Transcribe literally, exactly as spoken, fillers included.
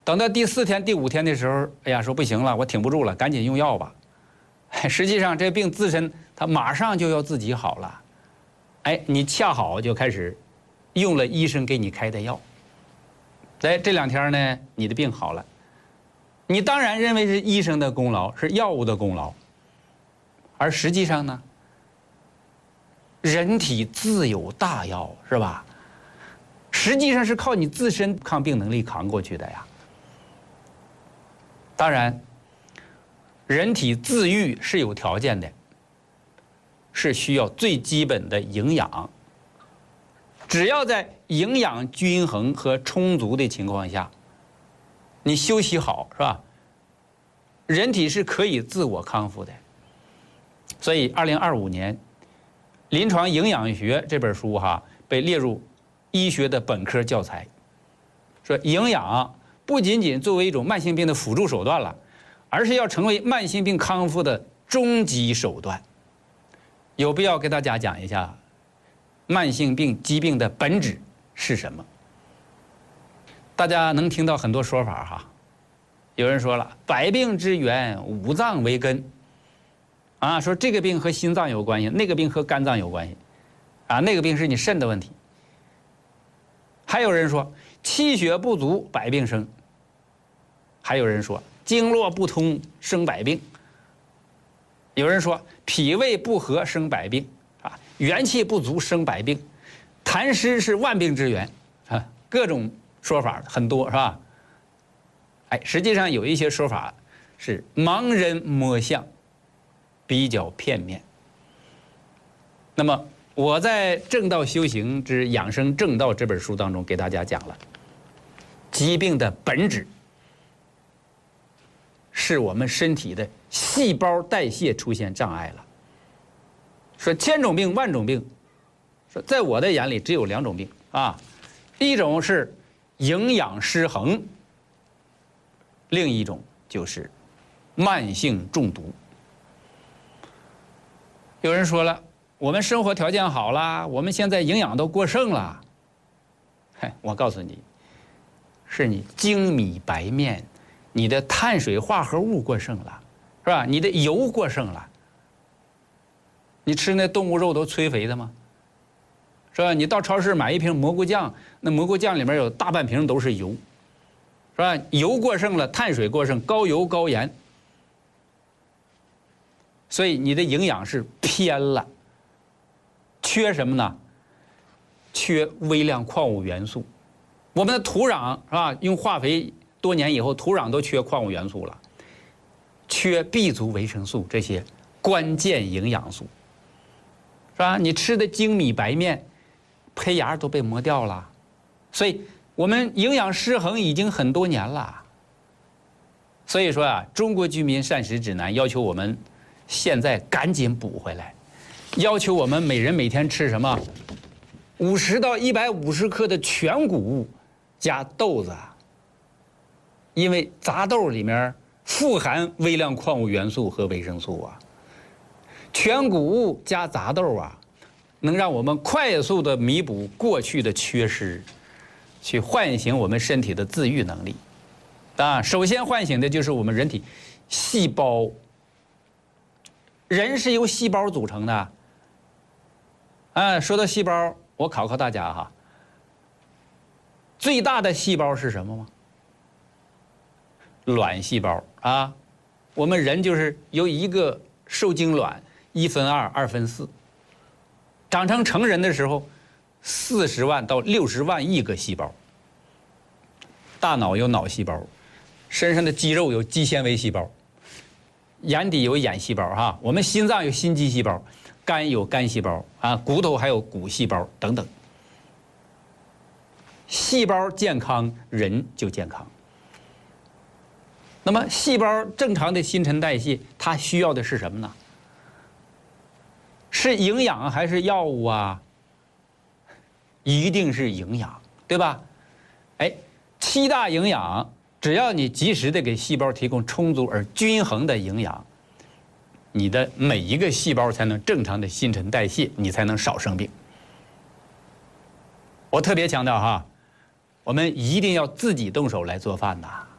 等到第四天、第五天的时候，哎呀，说不行了，我挺不住了，赶紧用药吧。实际上，这病自身它马上就要自己好了，哎，你恰好就开始用了医生给你开的药，在这两天呢，你的病好了，你当然认为是医生的功劳，是药物的功劳，而实际上呢，人体自有大药，是吧？实际上是靠你自身抗病能力扛过去的呀。当然，人体自愈是有条件的，是需要最基本的营养。只要在营养均衡和充足的情况下，你休息好，是吧？人体是可以自我康复的。所以，二零二五年，《临床营养学》这本书哈被列入医学的本科教材，说营养不仅仅作为一种慢性病的辅助手段了，而是要成为慢性病康复的终极手段。有必要给大家讲一下慢性病疾病的本质是什么。大家能听到很多说法哈，有人说了，百病之源，五脏为根，啊，说这个病和心脏有关系，那个病和肝脏有关系，啊，那个病是你肾的问题。还有人说气血不足，百病生。还有人说经络不通生百病，有人说脾胃不和生百病，啊，元气不足生百病，痰湿是万病之源，啊，各种说法很多，是吧？哎，实际上有一些说法是盲人摸象，比较片面。那么我在《正道修行之养生正道》这本书当中给大家讲了，疾病的本质是我们身体的细胞代谢出现障碍了。说千种病万种病，说在我的眼里只有两种病啊，一种是营养失衡，另一种就是慢性中毒。有人说了，我们生活条件好了，我们现在营养都过剩了。嘿，我告诉你，是你精米白面，你的碳水化合物过剩了，是吧？你的油过剩了。你吃那动物肉都催肥的吗？是吧？你到超市买一瓶蘑菇酱，那蘑菇酱里面有大半瓶都是油，是吧？油过剩了，碳水过剩，高油高盐，所以你的营养是偏了。缺什么呢？缺微量矿物元素。我们的土壤是吧？用化肥多年以后，土壤都缺矿物元素了，缺 B 族维生素这些关键营养素，是吧？你吃的精米白面，胚芽都被磨掉了，所以我们营养失衡已经很多年了。所以说啊，《中国居民膳食指南》要求我们现在赶紧补回来，要求我们每人每天吃什么？五十到一百五十克的全谷物加豆子，因为杂豆里面富含微量矿物元素和维生素啊。全谷物加杂豆啊，能让我们快速的弥补过去的缺失，去唤醒我们身体的自愈能力。啊，首先唤醒的就是我们人体细胞。人是由细胞组成的。啊，说到细胞，我考考大家哈，最大的细胞是什么吗？卵细胞啊，我们人就是由一个受精卵一分二，二分四，长成成人的时候，四十万到六十万亿个细胞。大脑有脑细胞，身上的肌肉有肌纤维细胞，眼底有眼细胞哈，我们心脏有心肌细胞，肝有肝细胞啊，骨头还有骨细胞等等。细胞健康，人就健康。那么，细胞正常的新陈代谢，它需要的是什么呢？是营养还是药物啊？一定是营养，对吧？哎，七大营养，只要你及时的给细胞提供充足而均衡的营养，你的每一个细胞才能正常的新陈代谢，你才能少生病。我特别强调哈，我们一定要自己动手来做饭呐。